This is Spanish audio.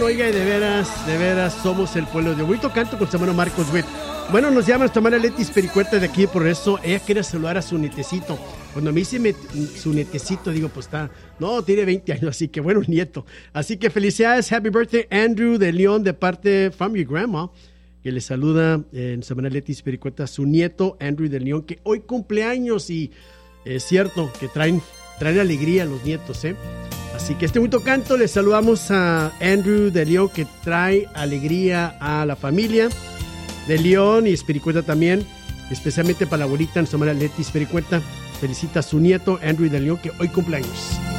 Oiga, y de veras, somos el pueblo de Bonito Canto con su hermano Marcos Witt. Bueno, nos llama nuestra hermana Letis Pericueta de aquí, por eso ella quiere saludar a su nietecito. Cuando me dice su nietecito, digo, pues tiene 20 años, así que bueno, nieto. Así que felicidades, happy birthday, Andrew de León, de parte from your grandma, que le saluda nuestra hermana Letis Pericueta a su nieto, Andrew de León, que hoy cumple años y es cierto que traen alegría a los nietos, ¿eh? Así que Bonito Canto le saludamos a Andrew de León, que trae alegría a la familia de León y Espericueta también, especialmente para la abuelita, nuestra hermana Letis Espericueta. Felicita a su nieto Andrew de León, que hoy cumple años.